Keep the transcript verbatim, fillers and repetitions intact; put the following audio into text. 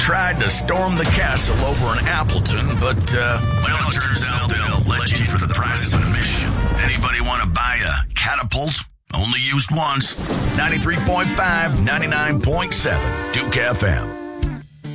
tried to storm the castle over in Appleton, but, uh, well, it turns out they'll let you in for the price of admission. Anybody want to buy a catapult? Only used once. ninety-three point five, ninety-nine point seven, Duke F M.